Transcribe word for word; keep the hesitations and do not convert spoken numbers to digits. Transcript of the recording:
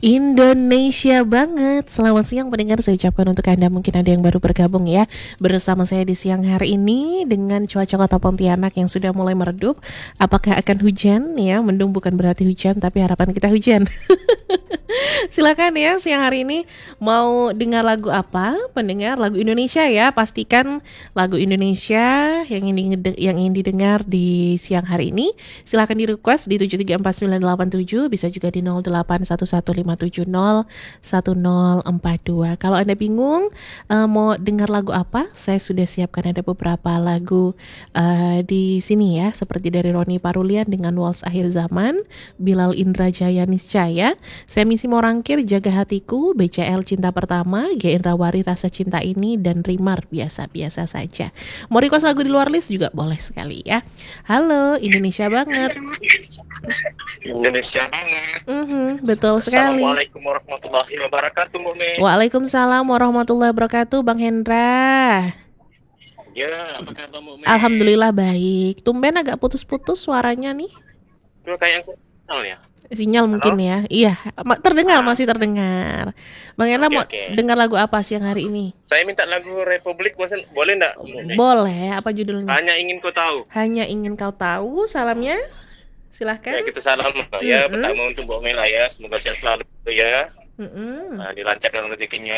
Indonesia banget. Selamat siang pendengar, saya ucapkan untuk Anda mungkin ada yang baru bergabung ya bersama saya di siang hari ini dengan cuaca kota Pontianak yang sudah mulai meredup. Apakah akan hujan ya? Mendung bukan berarti hujan, tapi harapan kita hujan. Silakan ya, siang hari ini mau dengar lagu apa? Pendengar lagu Indonesia ya, pastikan lagu Indonesia yang ingin yang ingin didengar di siang hari ini. Silakan di request di tujuh tiga empat sembilan delapan tujuh, bisa juga di nol delapan satu satu lima tujuh nol satu nol empat dua. Kalau Anda bingung uh, mau dengar lagu apa, saya sudah siapkan ada beberapa lagu uh, di sini ya, seperti dari Roni Parulian dengan Waltz Akhir Zaman, Bilal Indrajaya Niscaya, Semi Simorangkir Jaga Hatiku, B C L Cinta Pertama, G. Indrawari Rasa Cinta Ini, dan Rimar Biasa-Biasa Saja. Mau request lagu di luar list juga boleh sekali ya. Halo, Indonesia banget. Indonesia banget. Mm-hmm, betul sekali. Assalamualaikum warahmatullahi wabarakatuh, Mbak Mei. Waalaikumsalam warahmatullahi wabarakatuh, Bang Hendra. Ya, apa kabar Mbak Mei? Alhamdulillah baik. Tumben agak putus-putus suaranya nih. Itu kayak yang kenal ya? Sinyal mungkin Halo? ya. Iya, ma- terdengar, Ah. masih terdengar. Bang Hendra Oke, mau oke. dengar lagu apa siang hari ini? Saya minta lagu Republik, bosan- boleh nggak? Mbak Mei? Boleh, apa judulnya? Hanya ingin kau tahu. Hanya ingin kau tahu, salamnya. Silahkan. Ya, kita salam ya. Mm-mm. Pertama untuk Mbak Mei lah ya. Semoga sehat selalu ya. Mm-mm. Nah, dilancarkan rezekinya